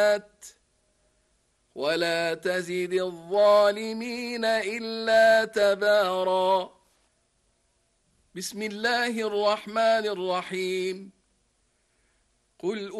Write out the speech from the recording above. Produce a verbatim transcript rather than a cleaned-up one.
ولا تزد الظالمين إلا تبارا. بسم الله الرحمن الرحيم. قل